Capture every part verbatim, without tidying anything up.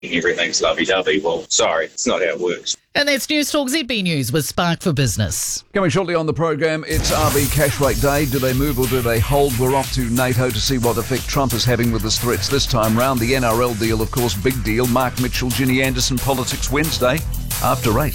everything's lovey-dovey. Well, sorry, it's not how it works. And that's News Talk Z B News with Spark for Business. Coming shortly on the program, it's R B cash rate day. Do they move or do they hold? We're off to NATO to see what effect Trump is having with his threats this time round. The N R L deal, of course, big deal. Mark Mitchell, Ginny Anderson, Politics Wednesday, after eight.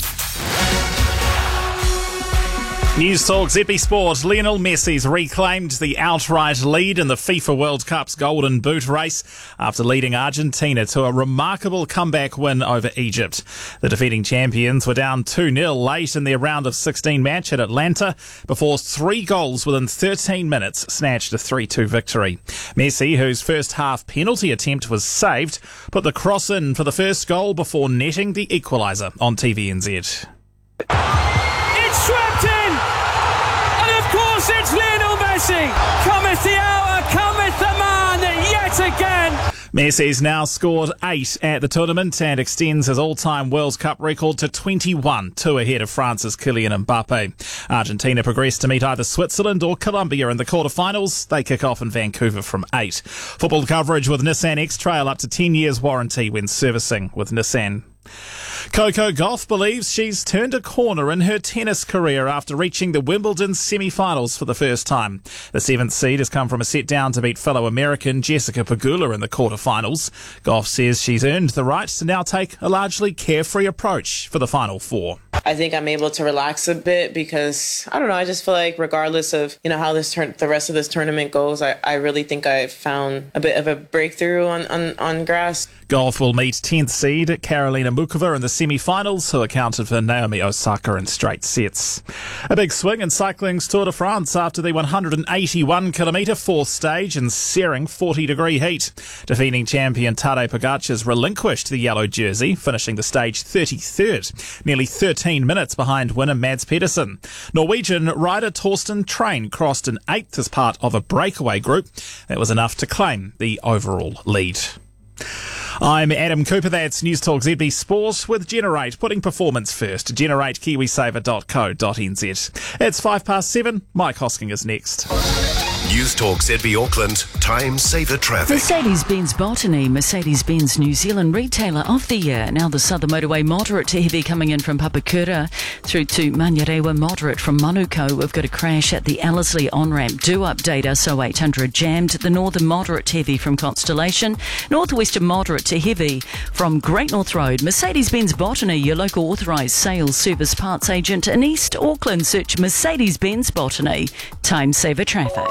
News Talk Z B Sport. Lionel Messi's reclaimed the outright lead in the FIFA World Cup's Golden Boot race after leading Argentina to a remarkable comeback win over Egypt. The defeating champions were down two nil late in their round of sixteen match at Atlanta before three goals within thirteen minutes snatched a three two victory. Messi, whose first half penalty attempt was saved, put the cross in for the first goal before netting the equaliser on T V N Z. It's swept in! And of course it's Lionel Messi! Cometh the hour, cometh the man yet again! Messi's now scored eight at the tournament and extends his all-time World Cup record to twenty-one, two ahead of France's Kylian Mbappe. Argentina progressed to meet either Switzerland or Colombia in the quarterfinals. They kick off in Vancouver from eight. Football coverage with Nissan X-Trail up to ten years warranty when servicing with Nissan. Coco Gauff believes she's turned a corner in her tennis career after reaching the Wimbledon semi-finals for the first time. The seventh seed has come from a set down to beat fellow American Jessica Pegula in the quarterfinals. Gauff says she's earned the right to now take a largely carefree approach for the final four. I think I'm able to relax a bit because, I don't know, I just feel like regardless of, you know, how this turn, the rest of this tournament goes, I, I really think I've found a bit of a breakthrough on, on, on grass. Gauff will meet tenth seed Karolina Mukova in the semi-finals, who accounted for Naomi Osaka in straight sets. A big swing in cycling's Tour de France after the one hundred eighty-one kilometre fourth stage in searing forty degree heat. Defending champion Tadej Pogacar's relinquished the yellow jersey, finishing the stage thirty-third, nearly thirteen minutes behind winner Mads Pedersen. Norwegian rider Torsten Train crossed in eighth as part of a breakaway group. That was enough to claim the overall lead. I'm Adam Cooper, that's News Talk Z B Sport with Generate, putting performance first. generate kiwisaver dot co dot n z. It's five past seven, Mike Hosking is next. News Talk Z B Auckland, Time Saver Traffic. Mercedes-Benz Botany, Mercedes-Benz New Zealand Retailer of the Year. Now the Southern Motorway moderate to heavy coming in from Papakura through to Manurewa moderate from Manukau. We've got a crash at the Ellerslie on-ramp. Do update us, oh eight hundred jammed. The Northern moderate to heavy from Constellation. Northwestern moderate to heavy from Great North Road. Mercedes-Benz Botany, your local authorised sales service parts agent in East Auckland. Search Mercedes-Benz Botany. Time Saver Traffic.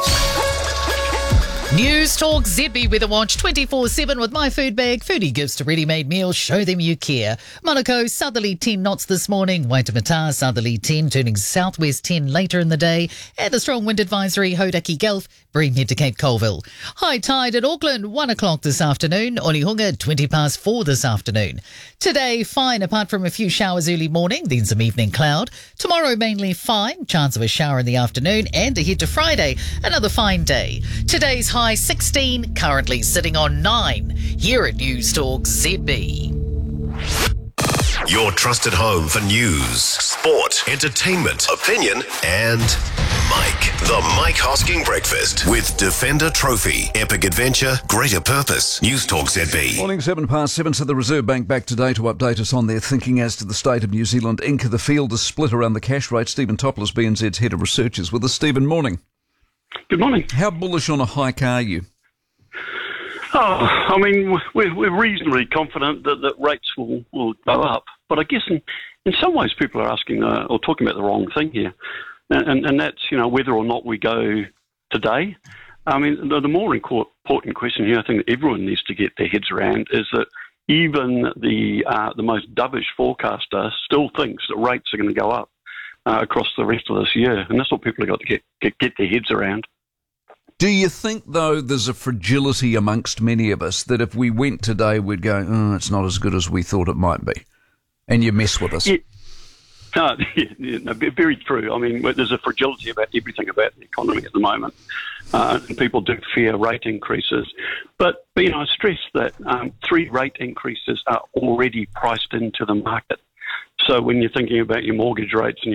News Talk Z B Weather Watch twenty-four seven with My Food Bag. Foodie gives to ready-made meals. Show them you care. Monaco, southerly ten knots this morning. Waitemata, southerly ten, turning southwest ten later in the day. And a strong wind advisory, Hodaki Gulf, Breamhead to Cape Colville. High tide at Auckland, one o'clock this afternoon. Onehunga, twenty past four this afternoon. Today, fine apart from a few showers early morning, then some evening cloud. Tomorrow, mainly fine. Chance of a shower in the afternoon. And ahead to Friday, another fine day. Today's high sixteen, currently sitting on nine. Here at News Talk Z B. Your trusted home for news, sport, entertainment, opinion, and Mike. The Mike Hosking Breakfast with Defender Trophy. Epic adventure, greater purpose. News Talk Z B. Morning, seven past seven. So the Reserve Bank back today to update us on their thinking as to the state of New Zealand. Ink of the field is split around the cash rate. Stephen Topolis, B N Z's Head of Research, is with us. Stephen, morning. Good morning. How bullish on a hike are you? Oh, I mean, we're, we're reasonably confident that, that rates will, will go up. But I guess in, in some ways people are asking uh, or talking about the wrong thing here. And, and that's, you know, whether or not we go today. I mean, the, the more important question here, I think that everyone needs to get their heads around, is that even the uh, the most dovish forecaster still thinks that rates are going to go up uh, across the rest of this year. And that's what people have got to get, get, get their heads around. Do you think, though, there's a fragility amongst many of us that if we went today, we'd go, oh, it's not as good as we thought it might be, and you mess with us? Yeah. No, yeah, yeah, no, very true. I mean, there's a fragility about everything about the economy at the moment, uh, and people do fear rate increases. But, but you know, I stress that um, three rate increases are already priced into the market. So when you're thinking about your mortgage rates and